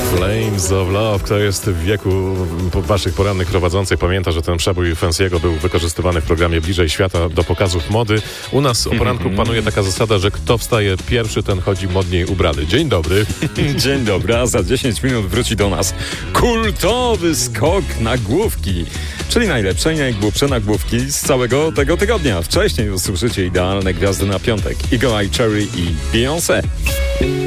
Flames of Love. Kto jest w wieku waszych porannych prowadzących, pamięta, że ten przebój Fancy'ego był wykorzystywany w programie Bliżej Świata do pokazów mody. U nas o poranku panuje taka zasada, że kto wstaje pierwszy, ten chodzi modniej ubrany. Dzień dobry. Dzień dobry, a za 10 minut wróci do nas kultowy skok nagłówki, czyli najlepsze i najgłupsze nagłówki z całego tego tygodnia. Wcześniej usłyszycie idealne gwiazdy na piątek. Eagle Eye Cherry i Beyoncé.